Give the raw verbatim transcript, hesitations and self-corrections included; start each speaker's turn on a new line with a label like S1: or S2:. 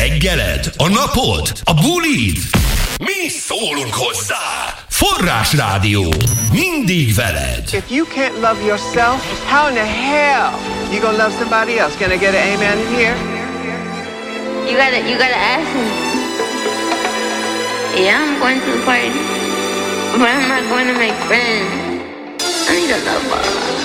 S1: reggeled, a napod, a bulid? Mi szólunk hozzá! Forrásrádió. Mindig veled.
S2: If you can't love yourself, how in the hell you gonna love somebody else? Can I get an amen in here?
S3: You gotta, you gotta ask him. Yeah, I'm going to the party, but I'm not going to make friends. I need a lover.